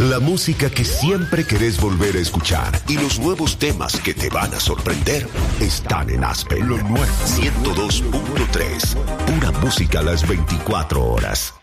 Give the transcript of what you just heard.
La música que siempre querés volver a escuchar y los nuevos temas que te van a sorprender están en Aspen. Lo nuevo 102.3. Pura música a las 24 horas.